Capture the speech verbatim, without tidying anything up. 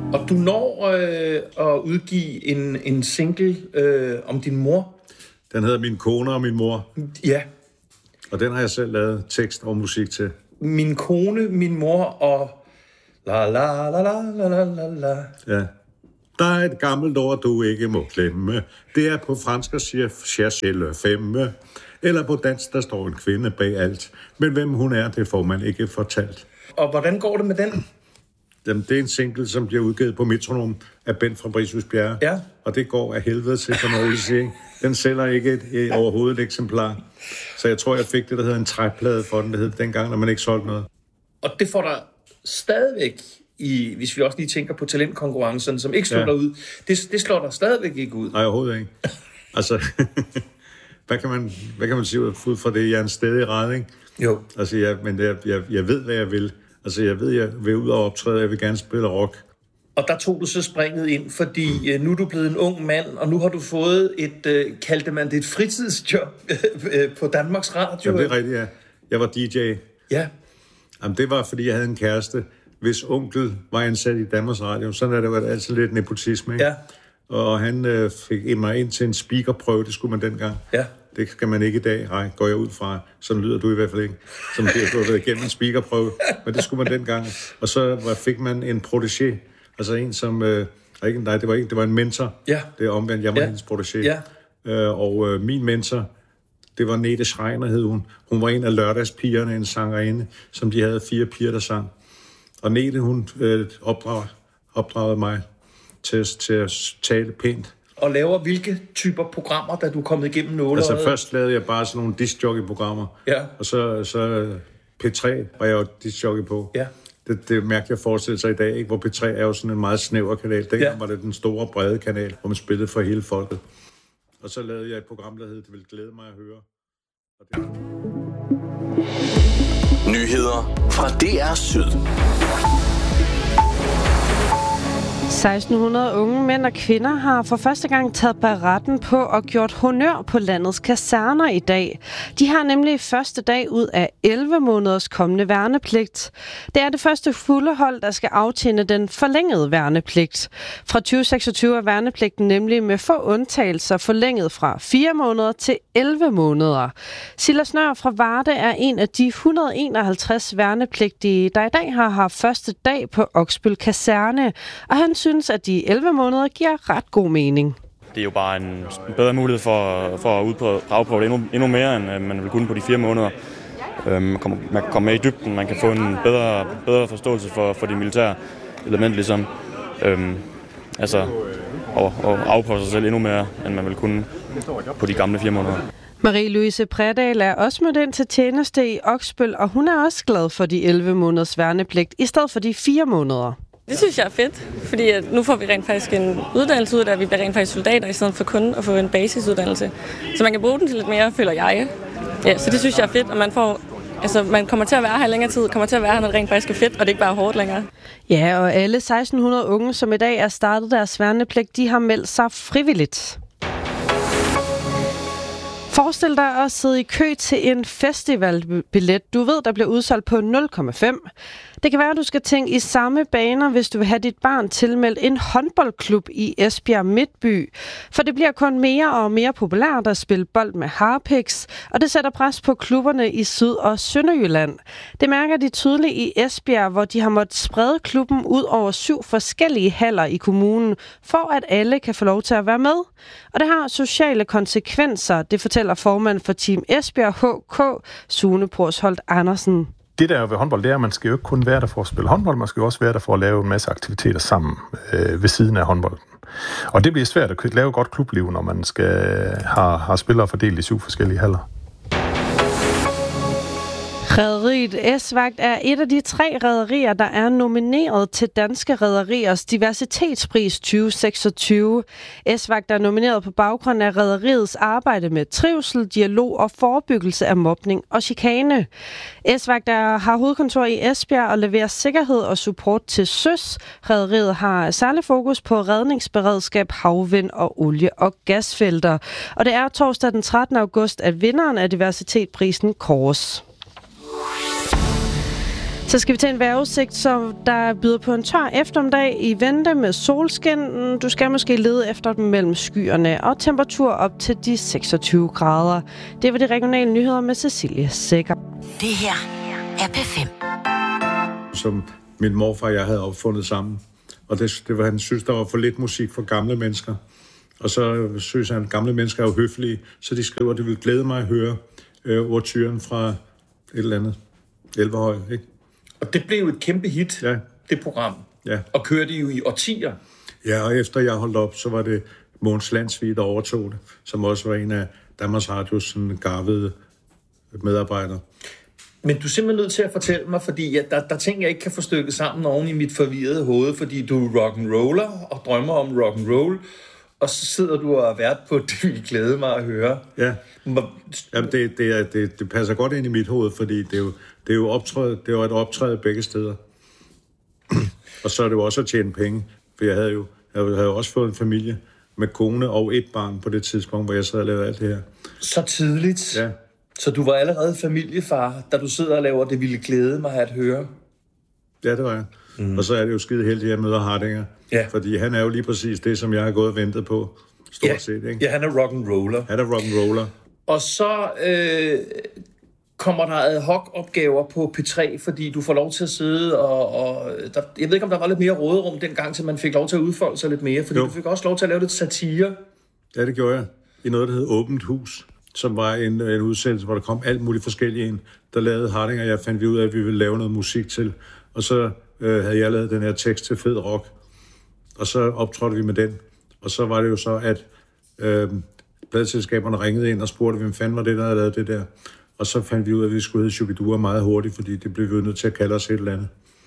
Og du når øh, at udgive en, en single øh, om din mor. Den hedder Min kone og min mor. Ja. Og den har jeg selv lavet tekst og musik til. Min kone, min mor og... La la la la la la la. Ja. Der er et gammelt ord, du ikke må glemme. Det er på fransk og siger chercher le femme. Eller på dansk, der står en kvinde bag alt. Men hvem hun er, det får man ikke fortalt. Og hvordan går det med den? Jamen, det er en single, som bliver udgivet på Metronom af Bent Fabricius Bjerre. Ja. Og det går af helvede til for Norge. Den sælger ikke et, et, overhovedet et eksemplar. Så jeg tror, jeg fik det, der hedder en trækplade for den, det hed dengang, når man ikke solgte noget. Og det får der stadigvæk, i, hvis vi også lige tænker på talentkonkurrencen, som ikke slår ja. dig ud, det, det slår der stadigvæk ikke ud. Nej, overhovedet ikke. Altså, hvad, kan man, hvad kan man sige ud fra det? Jeg er en stedig ret, ikke? Jo. Altså, jeg, men jeg, jeg, jeg ved, hvad jeg vil. Altså, jeg ved, jeg vil ud og optræde, jeg vil gerne spille rock. Og der tog du så springet ind, fordi øh, nu er du blevet en ung mand, og nu har du fået et, øh, kaldte man det et fritidsjob øh, på Danmarks Radio. Ja, det er rigtigt, ja. Jeg var D J. Ja. Jamen, det var, fordi jeg havde en kæreste, hvis onkel var ansat i Danmarks Radio. Sådan er det jo altid lidt nepotisme, ikke? Ja. Og han øh, fik mig ind til en speakerprøve, det skulle man dengang. Ja. Det skal man ikke i dag, nej, går jeg ud fra. Sådan lyder du i hvert fald ikke, som det har gået igennem en speakerprøve. Men det skulle man dengang. Og så fik man en protégé, altså en som... Øh, ikke, nej, det var ikke, det var en mentor. Ja. Det er omvendt, jeg var ja. hendes protégé. Ja. Øh, og øh, min mentor, det var Nete Schreiner, hed hun. Hun var en af lørdagspigerne, en sangerinde, som de havde fire piger, der sang. Og Nete, hun øh, opdrag, opdragede mig til, til at tale pænt. Og laver hvilke typer programmer, da du er kommet igennem nålet? Altså først lavede jeg bare sådan nogle discjockey-programmer. Ja. Og så, så P tre var jeg jo discjockey på. Ja. Det, det mærkte jeg forestille sig i dag, ikke? Hvor P tre er jo sådan en meget snæver kanal. Dengang ja. var det den store, brede kanal, hvor man spillede for hele folket. Og så lavede jeg et program, der hed Det vil glæde mig at høre. Og det... Nyheder fra D R Syd. seksten hundrede unge mænd og kvinder har for første gang taget baratten på og gjort honør på landets kaserner i dag. De har nemlig første dag ud af elleve måneders kommende værnepligt. Det er det første fulde hold, der skal aftjene den forlængede værnepligt. Fra tyve seksogtyve er værnepligten nemlig med få undtagelser forlænget fra fire måneder til elleve måneder. Silas Nør fra Varde er en af de et hundrede og enoghalvtreds værnepligtige, der i dag har haft første dag på Oksbøl Kaserne, og han synes, at de elleve måneder giver ret god mening. Det er jo bare en bedre mulighed for, for at udprøve, afprøve det endnu, endnu mere, end man vil kunne på de fire måneder. Man kan komme med i dybden, man kan få en bedre, bedre forståelse for, for de militære elementer, ligesom. Øhm, altså, og, og afprøve sig selv endnu mere, end man vil kunne på de gamle fire måneder. Marie-Louise Prædal er også mødt ind til tjeneste i Oksbøl, og hun er også glad for de elleve måneders værnepligt, i stedet for de fire måneder. Det synes jeg er fedt, fordi at nu får vi rent faktisk en uddannelse ud, der vi bliver rent faktisk soldater, i stedet for kun at få en basisuddannelse. Så man kan bruge den til lidt mere, føler jeg. Ja, så det synes jeg er fedt, og man får... Altså, man kommer til at være her længere tid, kommer til at være her, når det rent faktisk er fedt, og det er ikke bare hårdt længere. Ja, og alle seksten hundrede unge, som i dag er startet deres værnepligt, de har meldt sig frivilligt. Forestil dig at sidde i kø til en festivalbillet. Du ved, der bliver udsolgt på nul komma fem. Det kan være, at du skal tænke i samme baner, hvis du vil have dit barn tilmeldt en håndboldklub i Esbjerg Midtby. For det bliver kun mere og mere populært at spille bold med harpiks, og det sætter pres på klubberne i Syd- og Sønderjylland. Det mærker de tydeligt i Esbjerg, hvor de har måttet sprede klubben ud over syv forskellige haller i kommunen, for at alle kan få lov til at være med. Og det har sociale konsekvenser, det fortæller formand for Team Esbjerg H K, Sune Porsholt Andersen. Det der er ved håndbold, det er, at man skal jo ikke kun være der for at spille håndbold, man skal jo også være der for at lave en masse aktiviteter sammen øh, ved siden af håndbolden. Og det bliver svært at lave godt klubliv, når man skal have, have spillere fordelt i syv forskellige haller. Rederiet S-Vagt er et af de tre rederier, der er nomineret til Danske Rederiers Diversitetspris tyve seksogtyve. S-Vagt er nomineret på baggrund af rederiets arbejde med trivsel, dialog og forebyggelse af mobning og chikane. S-Vagt har hovedkontor i Esbjerg og leverer sikkerhed og support til søs. Rederiet har særlig fokus på redningsberedskab, havvind og olie- og gasfelter. Og det er torsdag den trettende august, at vinderen af Diversitetprisen kåres. Så skal vi til en vejrudsigt, som der byder på en tør eftermiddag i vente med solskin. Du skal måske lede efter dem mellem skyerne og temperatur op til de seksogtyve grader. Det var de regionale nyheder med Cecilie Sækker. Det her er P fem. Som min morfar og jeg havde opfundet sammen. Og det, det var, han synes, der var for lidt musik for gamle mennesker. Og så synes han, at gamle mennesker er jo høflige, så de skriver, at det vil glæde mig at høre øh, overturen fra et eller andet Elverhøj, ikke? Og det blev jo et kæmpe hit, ja. det program. Ja. Og kørte jo i årtier. Ja, og efter jeg holdt op, så var det Mogens Landsvig, der overtog det, som også var en af Danmarks Radios sådan garvede medarbejdere. Men du er simpelthen nødt til at fortælle mig, fordi ja, der, der er ting, jeg ikke kan få stykket sammen oven i mit forvirrede hoved, fordi du er rock'n'roller og drømmer om rock'n'roll, og så sidder du og er vært på, det vil glæde mig at høre. Ja, Jamen, det, det, er, det, det passer godt ind i mit hoved, fordi det er jo, det er jo, optræde, det er jo et optræde begge steder. Og så er det jo også at tjene penge, for jeg havde jo, jeg havde jo også fået en familie med kone og et barn på det tidspunkt, hvor jeg sad og lavede alt det her. Så tidligt? Ja. Så du var allerede familiefar, da du sidder og laver det ville glæde mig at høre? Ja, det var jeg. Mm. Og så er det jo skide heldigt, at jeg møder Hardinger. Ja. Fordi han er jo lige præcis det, som jeg har gået og ventet på. Stort ja. set, ikke? Ja, han er rock'n'roller. Han er rock'n'roller. Og så øh, kommer der ad hoc opgaver på P tre, fordi du får lov til at sidde og... og der, jeg ved ikke, om der var lidt mere råderum dengang, til man fik lov til at udfolde sig lidt mere, fordi jo. Du fik også lov til at lave lidt satire. Ja, det gjorde jeg. I noget, der hed Åbent Hus, som var en, en udsendelse, hvor der kom alt muligt forskelligt ind. Der lavede Hardinger, og jeg fandt vi ud af, at vi ville lave noget musik til. Og så øh, havde jeg lavet den her tekst til Fed Rock. Og så optrådte vi med den. Og så var det jo så, at øh, pladselskaberne ringede ind og spurgte, hvem fanden var det, der havde lavet det der. Og så fandt vi ud af, at vi skulle hedde Shubidua meget hurtigt, fordi det blev vi nødt til at kalde os et eller andet.